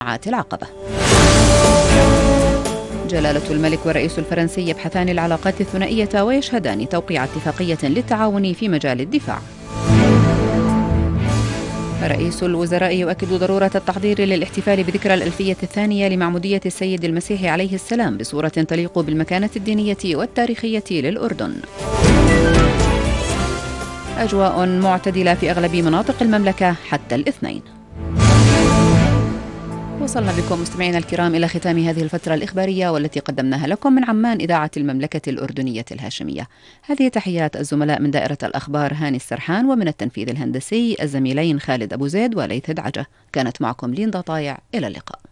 العقبة. جلالة الملك والرئيس الفرنسي يبحثان العلاقات الثنائية ويشهدان توقيع اتفاقية للتعاون في مجال الدفاع. رئيس الوزراء يؤكد ضرورة التحضير للاحتفال بذكرى الألفية الثانية لمعمودية السيد المسيح عليه السلام بصورة تليق بالمكانة الدينية والتاريخية للأردن. أجواء معتدلة في أغلب مناطق المملكة حتى الاثنين. وصلنا بكم مستمعينا الكرام إلى ختام هذه الفترة الإخبارية والتي قدمناها لكم من عمان إذاعة المملكة الأردنية الهاشمية. هذه تحيات الزملاء من دائرة الأخبار هاني السرحان، ومن التنفيذ الهندسي الزميلين خالد أبو زيد وليث دعجة. كانت معكم ليندا طايع، إلى اللقاء.